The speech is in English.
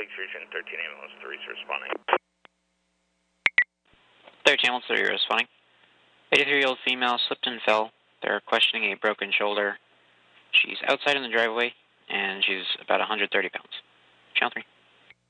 Lakes region, 13 ambulance 3 is responding. 13 ambulance 3 responding. 83-year-old female slipped and fell. They're questioning a broken shoulder. She's outside in the driveway, and she's about 130 pounds. Channel 3.